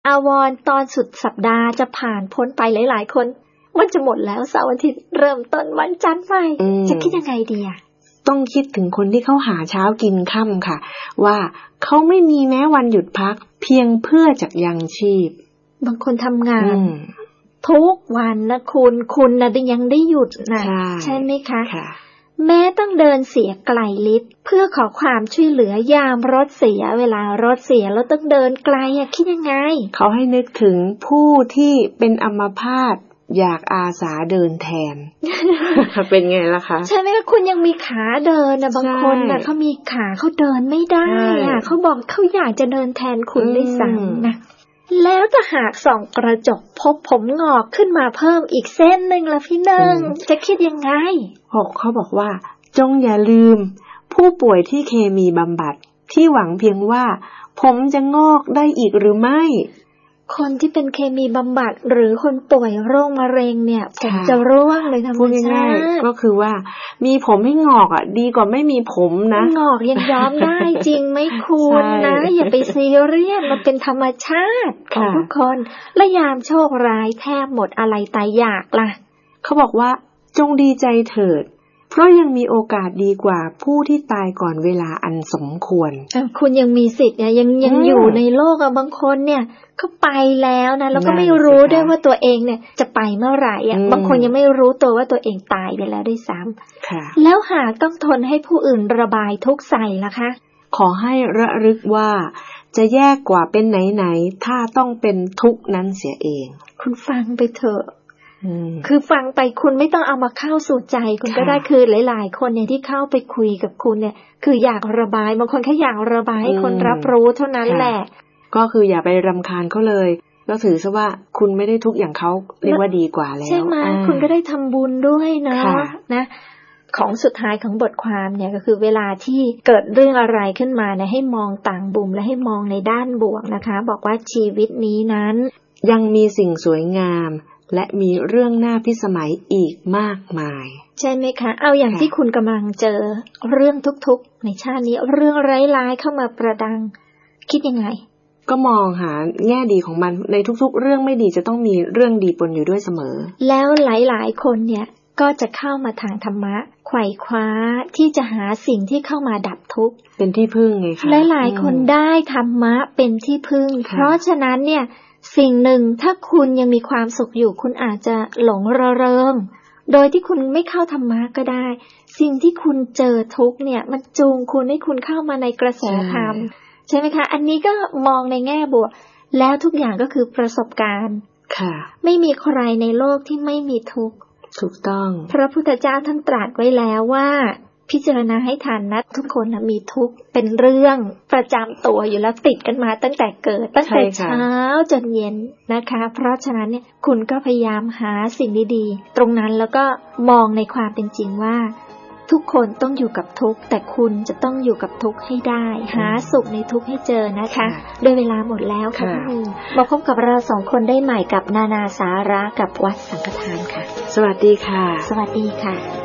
อาวรณ์ตอนสุดสัปดาห์จะผ่านพ้นไปหลายๆคนมันจะหมดแล้วเสาร์อาทิตย์เริ่มต้นวันจันทร์ใหม่จะคิดยังไงดีอ่ะต้องคิดถึงคนที่เขาหาเช้ากินค่ำค่ะว่าเขาไม่มีแม้วันหยุดพักเพียงเพื่อจักยังชีพบางคนทำงานทุกวันนะคุณนะยังได้หยุดนะใช่ไหมคะแม้ต้องเดินเสียไกลลิตรเพื่อขอความช่วยเหลือยามรถเสียเวลารถเสียแล้วต้องเดินไกลอะคิดยังไงเขาให้นึกถึงผู้ที่เป็นอัมพาตอยากอาสาเดินแทน เป็นไงล่ะคะใช่ไหมคะคุณยังมีขาเดินนะบางคนนะเขามีขาเขาเดินไม่ได้อะเขาบอกเขาอยากจะเดินแทนคุณด้วยซ้ำนะแล้วถ้าหากส่องกระจกพบผมงอกขึ้นมาเพิ่มอีกเส้นหนึ่งละพี่นึงจะคิดยังไงเขาบอกว่าจงอย่าลืมผู้ป่วยที่เคมีบำบัดที่หวังเพียงว่าผมจะงอกได้อีกหรือไม่คนที่เป็นเคมีบำบัดหรือคนป่วยโรคมะเร็งเนี่ยผมจะร่วงเลยธรรมชาติก็คือว่ามีผมให้งอกอ่ะดีกว่าไม่มีผมนะงอกยังย้อมได้จริงไหมคุณนะอย่าไปซีเรียสมันเป็นธรรมชาติของทุกคนและยามโชคร้ายแทบหมดอะไรตายอยากล่ะเขาบอกว่าจงดีใจเถิดเพราะยังมีโอกาสดีกว่าผู้ที่ตายก่อนเวลาอันสมควรคุณยังมีสิทธิ์เนี่ยยังอยู่ในโลกบางคนเนี่ยเขาไปแล้วนะแล้วก็ไม่รู้ด้วยว่าตัวเองเนี่ยจะไปเมื่อไหร่บางคนยังไม่รู้ตัวว่าตัวเองตายไปแล้วด้วยซ้ำแล้วหากต้องทนให้ผู้อื่นระบายทุกข์ใส่ล่ะคะขอให้ระลึกว่าจะแย่กว่าเป็นไหนๆถ้าต้องเป็นทุกข์นั้นเสียเองคุณฟังไปเถอะคือฟังไปคุณไม่ต้องเอามาเข้าสู่ใจคุณก็ได้คือหลายๆคนเนี่ยที่เข้าไปคุยกับคุณเนี่ยคืออยากระบายบางคนแค่อยากระบายให้คนรับรู้เท่านั้นแหละก็คืออย่าไปรำคาญเขาเลยก็ถือซะว่าคุณไม่ได้ทุกข์อย่างเขาเรียกว่าดีกว่าแล้วใช่ไหมคุณก็ได้ทำบุญด้วยนะของสุดท้ายของบทความเนี่ยก็คือเวลาที่เกิดเรื่องอะไรขึ้นมาเนี่ยให้มองต่างบุมและให้มองในด้านบวกนะคะบอกว่าชีวิตนี้นั้นยังมีสิ่งสวยงามและมีเรื่องน่าพิสมัยอีกมากมายใช่ไหมคะเอาอย่างที่คุณกำลังเจอเรื่องทุกข์ในชาตินี้เรื่องร้ายๆเข้ามาประดังคิดยังไงก็มองหาแง่ดีของมันในทุกๆเรื่องไม่ดีจะต้องมีเรื่องดีปนอยู่ด้วยเสมอแล้วหลายๆคนเนี่ยก็จะเข้ามาทางธรรมะไขว่คว้าที่จะหาสิ่งที่เข้ามาดับทุกข์เป็นที่พึ่งไงคะหลายๆคนได้ธรรมะเป็นที่พึ่งเพราะฉะนั้นเนี่ยสิ่งหนึ่งถ้าคุณยังมีความสุขอยู่คุณอาจจะหลงระเริงโดยที่คุณไม่เข้าธรรมะก็ได้สิ่งที่คุณเจอทุกข์เนี่ยมันจูงคุณให้คุณเข้ามาในกระแสธรรมใช่ไหมคะอันนี้ก็มองในแง่บวกแล้วทุกอย่างก็คือประสบการณ์ค่ะไม่มีใครในโลกที่ไม่มีทุกข์ถูกต้องพระพุทธเจ้าท่านตรัสไว้แล้วว่าพิจารณาให้ทันนะทุกคนมีทุกข์เป็นเรื่องประจำตัวอยู่แล้วติดกันมาตั้งแต่เกิดตั้งแต่เช้าจนเย็นนะคะเพราะฉะนั้นเนี่ยคุณก็พยายามหาสิ่งดีๆตรงนั้นแล้วก็มองในความเป็นจริงว่าทุกคนต้องอยู่กับทุกข์แต่คุณจะต้องอยู่กับทุกข์ให้ได้หาสุขในทุกข์ให้เจอนะคะโดยเวลาหมดแล้วค่ะพี่มีมาพบกับเราสองคนได้ใหม่กับนานาสาระกับวัดสังฆทานค่ะสวัสดีค่ะสวัสดีค่ะ